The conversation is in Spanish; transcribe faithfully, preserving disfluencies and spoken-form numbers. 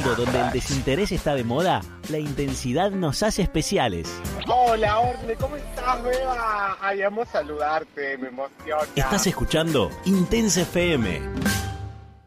mundo donde el desinterés está de moda, la intensidad nos hace especiales. Hola, Orne, ¿cómo estás, Beba? Ay, amo saludarte, me emociona. Estás escuchando Intensa F M.